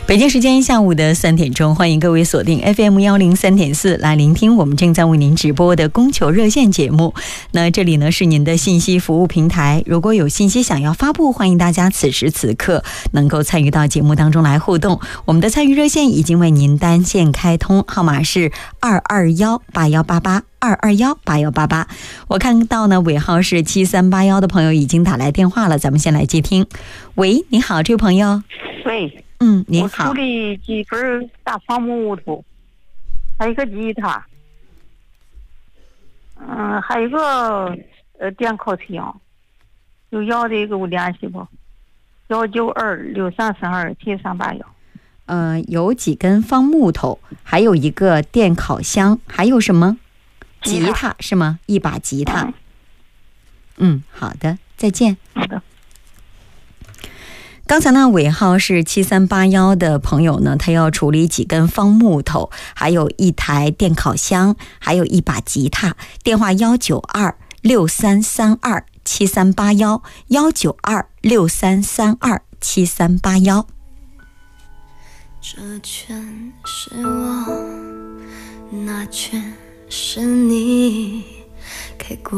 北京时间下午的3点钟，欢迎各位锁定 FM103.4来聆听我们正在为您直播的供求热线节目。那这里呢是您的信息服务平台，如果有信息想要发布，欢迎大家此时此刻能够参与到节目当中来互动。我们的参与热线已经为您单线开通，号码是2218188。2218188，我看到呢尾号是7381的朋友已经打来电话了，咱们先来接听。喂，你好，这位朋友。 喂， 你好。 我处理几根大方木头，还有一个吉他，还有一个电烤箱，有要的给我联系不？19263327381。 有几根方木头，还有一个电烤箱，还有什么？吉他是吗？一把吉他。好的，再见。 好的。 刚才呢尾号是7381的朋友呢，他要处理几根方木头，还有一台电烤箱，还有一把吉他。电话19263327381，19263327381。 这全是我，那全是你给过